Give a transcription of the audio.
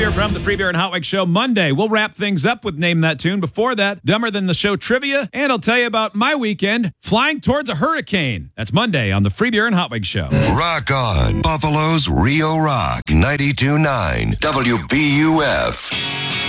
here from the Free Beer and Hot Wings Show Monday. We'll wrap things up with Name That Tune. Before that, Dumber Than the Show trivia, and I'll tell you about my weekend flying towards a hurricane. That's Monday on the Free Beer and Hot Wings Show. Rock on. Buffalo's Rio Rock 92.9 WBUF.